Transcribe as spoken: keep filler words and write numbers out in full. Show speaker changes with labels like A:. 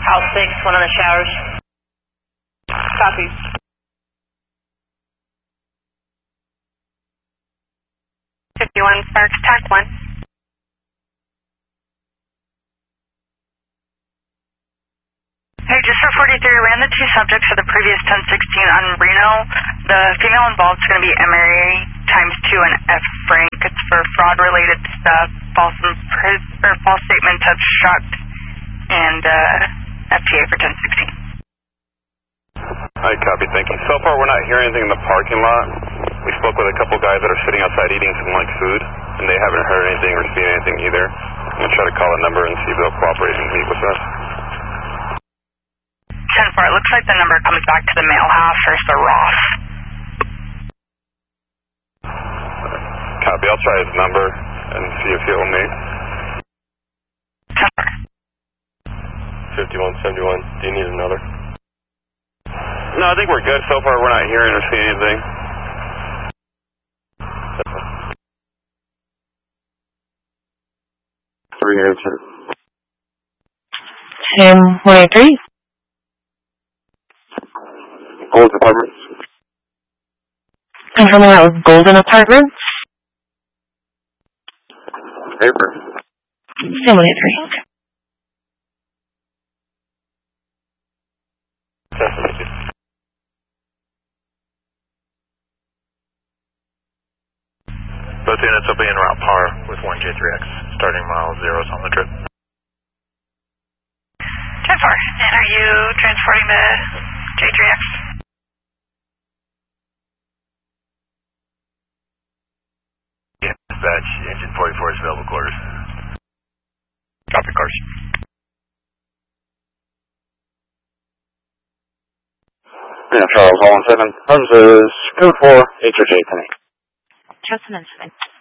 A: House six, one in the showers. Copy.
B: fifty-one Sparks, T A C one. Hey, just for forty-three, ran the two subjects for the previous ten sixteen on Reno. The female involved is going to be M R A times two and F Frank. It's for fraud-related stuff, false impris- or false statement to obstruct, and uh, F T A for ten sixteen.
C: Hi, copy, thank you. So far, we're not hearing anything in the parking lot. We spoke with a couple guys that are sitting outside eating some like food, and they haven't heard anything or seen anything either. I'm going to try to call a number and see if they'll cooperate and meet with us.
B: ten four, it looks like the number comes back to the male half versus the Ross.
C: Copy, I'll try his number and see if he'll meet.
B: ten four.
C: fifty-one seventy-one, do you need another? No, I think we're good. So far, we're not hearing or seeing anything. Three answer.
D: Sam one eight three.
C: Golden Apartments.
D: Confirming that was Golden Apartments.
C: Paper.
D: Sam one eight three.
C: Definitely.
E: Both units will be en route par with one J three X, starting mile zeros on the trip.
B: ten four, and are you transporting the J three X?
E: Yeah, dispatch, engine forty-four is available quarters. Copy, cars.
C: Yeah, Charles, all on seven. This is code four, H O J, Penny.
D: Just a minute.